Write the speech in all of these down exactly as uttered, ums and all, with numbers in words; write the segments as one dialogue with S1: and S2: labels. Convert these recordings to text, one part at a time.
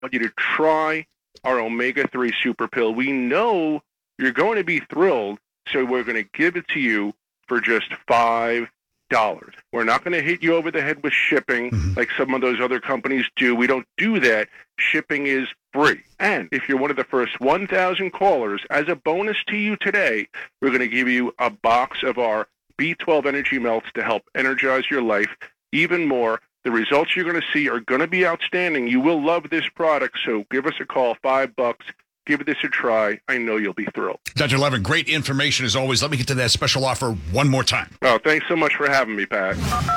S1: want you to try our omega three Super Pill. We know you're going to be thrilled, so we're going to give it to you for just five dollars. We're not going to hit you over the head with shipping mm-hmm. like some of those other companies do. We don't do that. Shipping is free. And if you're one of the first one thousand callers, as a bonus to you today, we're going to give you a box of our B twelve Energy Melts to help energize your life even more. The results you're going to see are going to be outstanding. You will love this product, so give us a call, five bucks. Give this a try. I know you'll be thrilled.
S2: Doctor Levin, great information as always. Let me get to that special offer one more time.
S1: Oh, thanks so much for having me, Pat.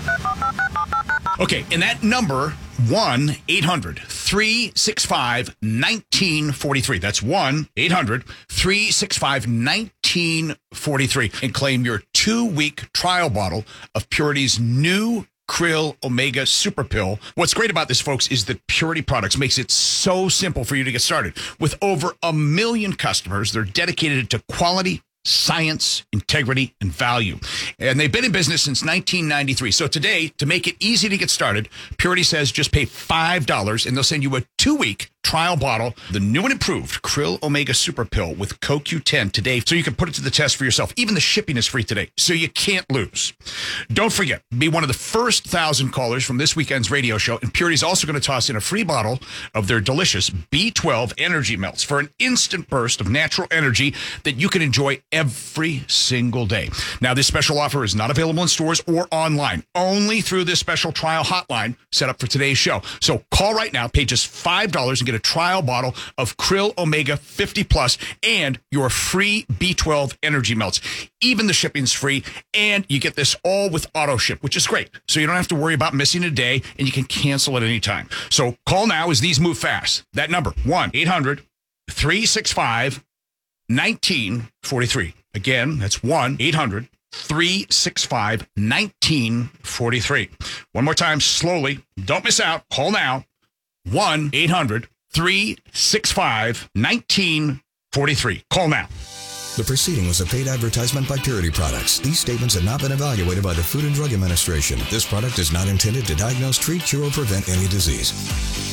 S2: Okay, and that number, one eight hundred three six five one nine four three. That's one eight hundred three six five one nine four three. And claim your two-week trial bottle of Purity's new Krill Omega Super Pill. What's great about this, folks, is that Purity Products makes it so simple for you to get started. With over a million customers, they're dedicated to quality, science, integrity, and value. And they've been in business since nineteen ninety-three. So today, to make it easy to get started, Purity says just pay five dollars and they'll send you a two-week trial bottle, the new and improved Krill Omega Super Pill with C O Q ten today, so you can put it to the test for yourself. Even the shipping is free today, so you can't lose. Don't forget, be one of the first thousand callers from this weekend's radio show, and Purity's also going to toss in a free bottle of their delicious B twelve Energy Melts for an instant burst of natural energy that you can enjoy every single day. Now, this special offer is not available in stores or online, only through this special trial hotline set up for today's show. So call right now, pay just five dollars and get a trial bottle of Krill Omega fifty plus and your free B twelve Energy Melts. Even the shipping's free, and you get this all with auto ship, which is great. So you don't have to worry about missing a day, and you can cancel at any time. So call now as these move fast. That number, one eight hundred three six five one nine four three. Again, that's one eight hundred three six five one nine four three. One more time, slowly. Don't miss out. Call now. one eight hundred three six five one nine four three. Call now.
S3: The proceeding was a paid advertisement by Purity Products. These statements have not been evaluated by the Food and Drug Administration. This product is not intended to diagnose, treat, cure, or prevent any disease.